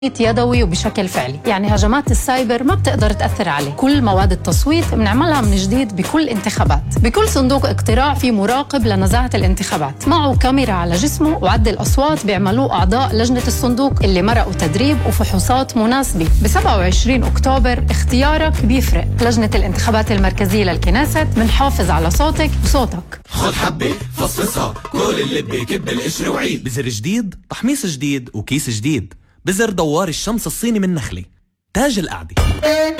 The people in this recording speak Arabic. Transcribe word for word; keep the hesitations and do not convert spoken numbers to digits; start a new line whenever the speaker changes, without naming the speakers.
يدوي وبشكل فعلي، يعني هجمات السايبر ما بتقدر تأثر عليه. كل مواد التصويت بنعملها من جديد بكل انتخابات. بكل صندوق اقتراع في مراقب لنزاهة الانتخابات، معه كاميرا على جسمه، وعد الأصوات بيعملوه أعضاء لجنة الصندوق اللي مرقوا تدريب وفحوصات مناسبة. ب سبعة وعشرين أكتوبر اختيارك بيفرق. لجنة الانتخابات المركزية للكنيست بنحافظ على صوتك وصوتك.
خد حبة فصصها، كل اللي بيكب القشر وعيد.
بزر جديد، تحميص جديد، وكيس جديد. بزر دوار الشمس الصيني من نخلة، تاج القعدة.